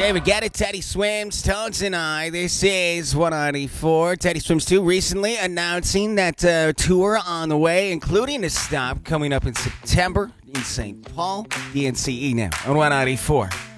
David Guetta, Teddy Swims, Tones and I. This is 194. Teddy Swims 2 recently announcing that tour on the way, including a stop coming up in September in St. Paul. DNCE now on 194.